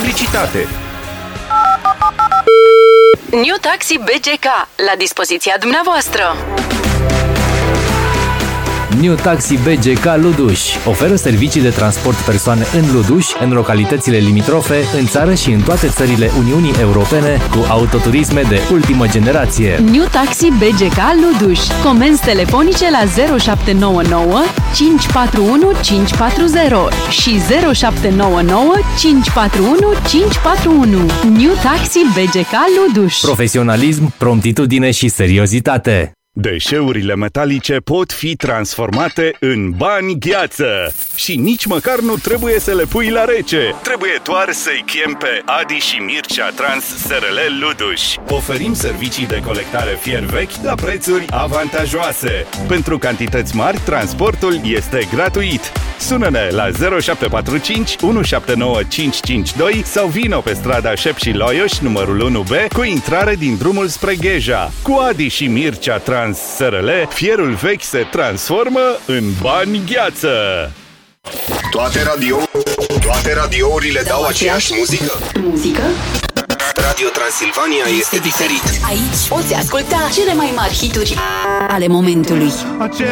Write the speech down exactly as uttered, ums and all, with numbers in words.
publicitate. New Taxi B G K, la dispoziția dumneavoastră. New Taxi B G K Luduș oferă servicii de transport persoane în Luduș, în localitățile limitrofe, în țară și în toate țările Uniunii Europene, cu autoturisme de ultimă generație. New Taxi B G K Luduș. Comenzi telefonice la zero șapte nouă nouă cinci patru unu cinci patru zero și zero șapte nouă nouă cinci patru unu cinci patru unu. New Taxi B G K Luduș. Profesionalism, promptitudine și seriozitate. Deșeurile metalice pot fi transformate în bani gheață și nici măcar nu trebuie să le pui la rece. Trebuie doar să-i chem pe Adi și Mircea Trans S R L Luduș. Oferim servicii de colectare fier vechi la prețuri avantajoase. Pentru cantități mari, transportul este gratuit. Sună-ne la zero șapte patru cinci unu șapte nouă cinci cinci doi sau vino pe strada Șep și Loioș, numărul unu B, cu intrare din drumul spre Gheja. Cu Adi și Mircea Trans S R L, fierul vechi se transformă în bani gheață. Toate radio, toate radiourile dau, dau aceeași muzică? Muzică? Radio Transilvania este diferit. Aici poți asculta cele mai mari hituri ale momentului.